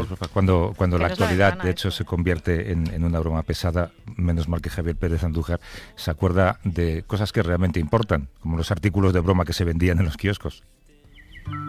Cuando la Pero es la actualidad, ventana, de hecho, se convierte en una broma pesada, menos mal que Javier Pérez Andújar se acuerda de cosas que realmente importan, como los artículos de broma que se vendían en los kioscos.